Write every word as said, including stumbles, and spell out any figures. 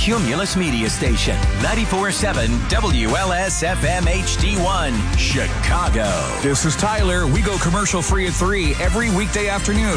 Cumulus Media Station, ninety-four point seven W L S F M H D one, Chicago. This is Tyler. We go commercial free at three every weekday afternoon.